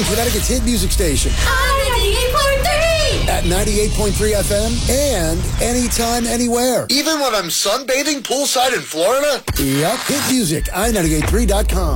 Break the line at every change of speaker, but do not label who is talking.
1, Connecticut's hit music station.
I-98.3!
At 98.3 FM and anytime, anywhere.
Even when I'm sunbathing poolside in Florida?
Yep, hit music, I98.3.com.